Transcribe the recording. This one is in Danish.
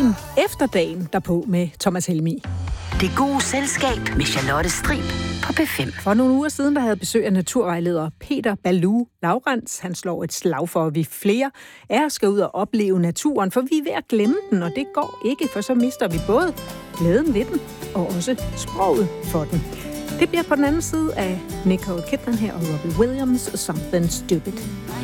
dagen efter dagen derpå med Thomas Helmig. Det gode selskab med Charlotte Strib på P5. For nogle uger siden, der havde besøg af naturvejleder Peter Balou Laurents. Han slår et slag for, at vi flere af os skal ud og opleve naturen, for vi er ved at glemme den, og det går ikke, for så mister vi både glæden ved den og også sproget for den. Det bliver på den anden side af Nicole Kidman her og Robbie Williams og Something Stupid.